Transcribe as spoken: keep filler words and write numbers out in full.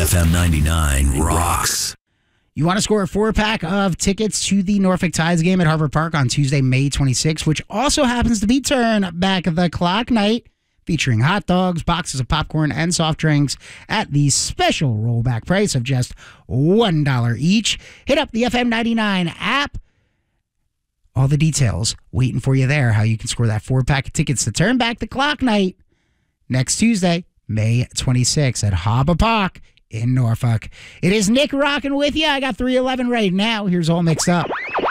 F M ninety-nine rocks. You want to score a four-pack of tickets to the Norfolk Tides game at Harvard Park on Tuesday, May twenty-sixth, which also happens to be Turn Back the Clock night, featuring hot dogs, boxes of popcorn, and soft drinks at the special rollback price of just one dollar each. Hit up the F M ninety-nine app. All the details waiting for you there, how you can score that four-pack of tickets to Turn Back the Clock night next Tuesday, May twenty-sixth at Harvard Park in Norfolk. It is Nick rocking with you. I got three eleven right now. Here's All Mixed Up.